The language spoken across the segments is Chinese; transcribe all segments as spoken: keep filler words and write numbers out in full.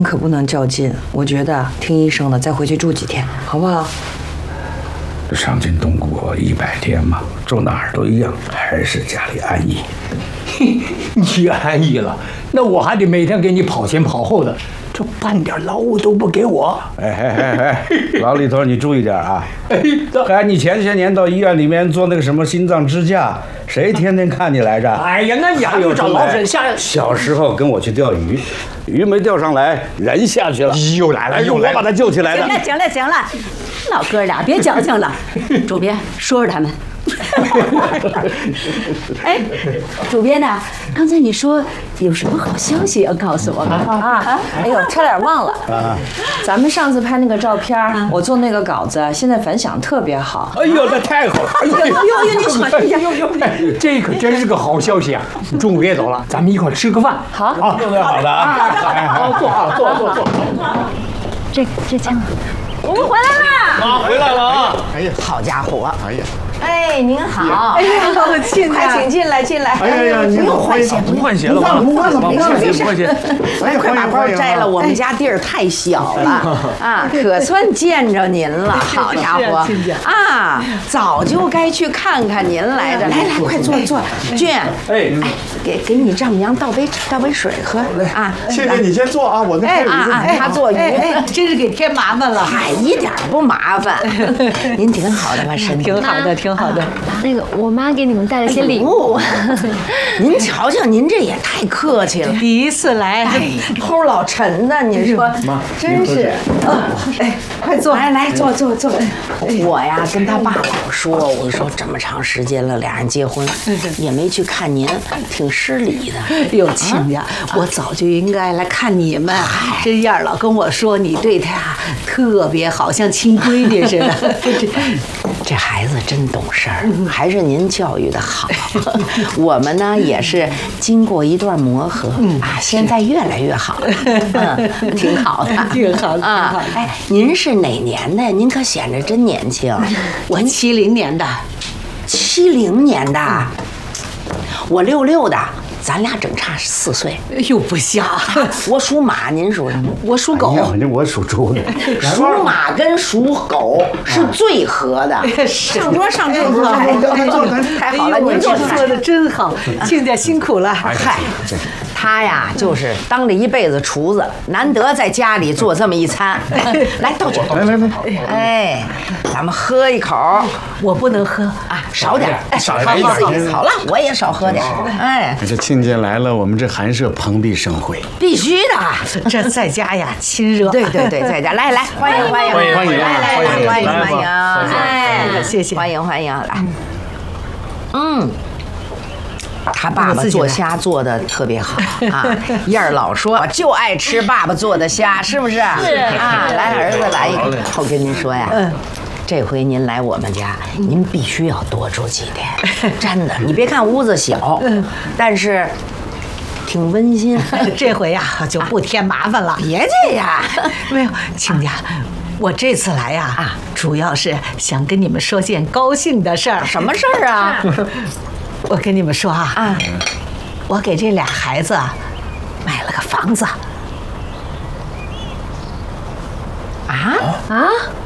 可不能较劲，我觉得听医生的，再回去住几天，好不好？ 伤筋动骨一百天嘛，住哪儿都一样，还是家里安逸。 你安逸了，那我还得每天给你跑前跑后的，这半点劳务都不给我。 哎哎哎哎，老李头，你注意点啊！哎，你前些年到医院里面做那个什么心脏支架，谁天天看你来着？ 哎呀，那你还有找老沈下？ 小时候跟我去钓鱼，鱼没钓上来，人下去了， 又来了，又我把他救起来的。 行了行了行了，老哥俩别矫情了，主编说说他们。哎，主编呢？刚才你说有什么好消息要告诉我们啊？哎呦，差点忘了啊！咱们上次拍那个照片，我做那个稿子，现在反响特别好。 哎呦，那太好了！ 哎呦呦呦，你小心点！呦呦， 这可真是个好消息啊！中午别走了，咱们一块吃个饭。 好， 好， 特别好的啊！ 好，坐好，坐坐坐。 这这签了。我们回来啦！ 啊，回来了啊！ 哎呀，好家伙！ 哎呀。 哎，您好！ 哎呦，亲快请进来，进来！ 哎呀，您好，换鞋，不换鞋了吗？ 不换了，不换了， 不换鞋。 来，快把包摘了，我们家地儿太小了啊，可算见着您了，好家伙啊，早就该去看看您来着。来来，快坐坐，俊，哎，给给你丈母娘倒杯倒杯水喝啊。 谢谢你先坐啊，我那哎啊啊，他做鱼， 真是给添麻烦了。 嗨，一点不麻烦，您挺好的吧？身体挺好的，挺好的。 那个，我妈给你们带了些礼物。 您瞧瞧，您这也太客气了。 第一次来， 齁老沉的，你说，真是。 哎，快坐， 来来坐坐坐。我呀，跟他爸老说，我说这么长时间了，俩人结婚也没去看您，挺失礼的。 哟，亲家，我早就应该来看你们。这燕老跟我说，你对他呀特别好，像亲闺女似的。 这孩子真懂事儿，还是您教育的好。我们呢也是经过一段磨合啊，现在越来越好了，嗯，挺好的， 挺好的啊。哎，您是哪年的？您可显着真年轻。 我七零年的， 七零年的，我六六的。咱俩整差四岁。 哎呦，不像， 我属马，您属什么？ 我属狗。 我属猪的。 属马跟属狗是最合的。上桌上桌坐，太好了，您坐说的真好，亲家辛苦了。 嗨，他呀就是当了一辈子厨子，难得在家里做这么一餐。来倒酒， 来来来， 哎，咱们喝一口。 我不能喝啊，少点， 哎，少点意思意思。好了，我也少喝点。哎。 亲家来了，我们这寒舍蓬荜生辉， 必须的。 这在家呀，亲热。 对对对，在家来来，欢迎欢迎欢迎欢迎来来来欢迎欢迎， 哎，谢谢， 欢迎欢迎，来，嗯。他爸爸做虾做的特别好啊，燕儿老说我就爱吃爸爸做的虾，是不是？是啊，来儿子来一个。我跟您说呀，嗯。这回您来我们家，您必须要多住几天，真的。你别看屋子小，但是挺温馨。 这回呀就不添麻烦了。 别介呀， 没有，亲家，我这次来呀啊，主要是想跟你们说件高兴的事儿。 什么事儿啊？ 我跟你们说啊，啊，我给这俩孩子买了个房子。 啊啊！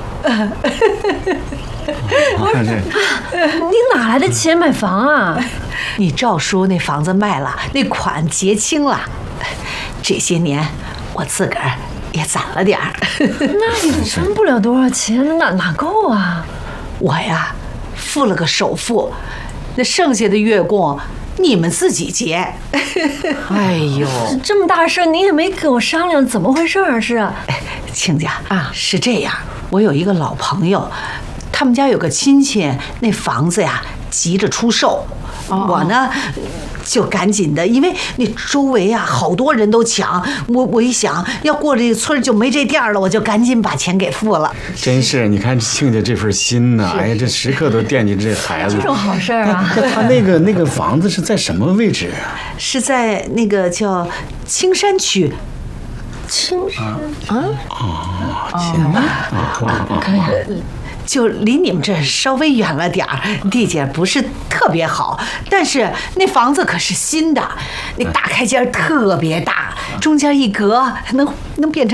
我看这， 你哪来的钱买房啊？ 你赵叔那房子卖了，那款结清了。这些年我自个儿也攒了点儿。 那也挣不了多少钱，哪哪够啊？ 我呀，付了个首付，那剩下的月供你们自己结。 哎呦， 这么大事你也没跟我商量，怎么回事啊？是啊， 亲家啊，是这样。我有一个老朋友，他们家有个亲戚，那房子呀急着出售，哦、我呢就赶紧的，因为那周围啊好多人都抢，我我一想要过这个村就没这店了，我就赶紧把钱给付了。 真是，你看亲家这份心呐，哎呀，这时刻都惦记着这孩子。 这种好事啊！ 他那个那个房子是在什么位置啊？ 是在那个叫青山区。 青山啊哦，青山， 可以，就离你们这稍微远了点儿，地界不是特别好，但是那房子可是新的，那大开间特别大， 中间一隔，能能变成。